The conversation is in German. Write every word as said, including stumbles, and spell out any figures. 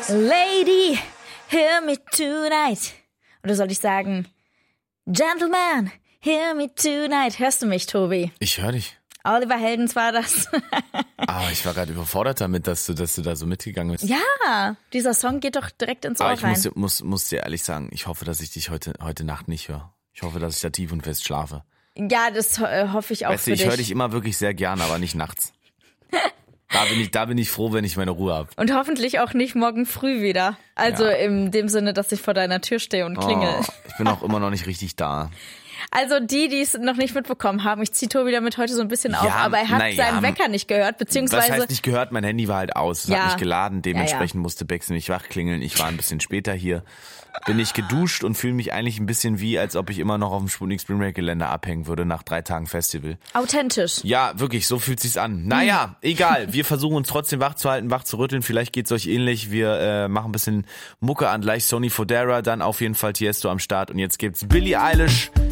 Lady, hear me tonight. Oder soll ich sagen, Gentleman, hear me tonight. Hörst du mich, Tobi? Ich höre dich. Oliver Heldens war das. Aber ich war gerade überfordert damit, dass du, dass du da so mitgegangen bist. Ja, dieser Song geht doch direkt ins Ohr Aber ich rein. muss, muss, muss dir ehrlich sagen, ich hoffe, dass ich dich heute, heute Nacht nicht höre. Ich hoffe, dass ich da tief und fest schlafe. Ja, das äh, hoffe ich auch weißt für du, ich dich. höre dich immer wirklich sehr gern, aber nicht nachts. Da bin ich, da bin ich froh, wenn ich meine Ruhe habe. Und hoffentlich auch nicht morgen früh wieder. Also Ja. in dem Sinne, dass ich vor deiner Tür stehe und klingel. Oh, ich bin auch immer noch nicht richtig da. Also die, die es noch nicht mitbekommen haben, ich ziehe Tobi damit heute so ein bisschen auf, Ja, aber er hat na ja, seinen Wecker nicht gehört, beziehungsweise... Was heißt nicht gehört? Mein Handy war halt aus. Es Ja. hat nicht geladen. Dementsprechend Ja, ja. musste Bex mich wachklingeln. Ich war ein bisschen später hier. Bin ich geduscht und fühle mich eigentlich ein bisschen wie, als ob ich immer noch auf dem Sputnik Spring Break Gelände abhängen würde nach drei Tagen Festival. Authentisch. Ja, wirklich, so fühlt sich's an. Naja, egal. Wir versuchen uns trotzdem wach zu halten, wach zu rütteln. Vielleicht geht's euch ähnlich. Wir äh, machen ein bisschen Mucke an, gleich Sony Fodera, dann auf jeden Fall Tiesto am Start. Und jetzt gibt's Billie Eilish.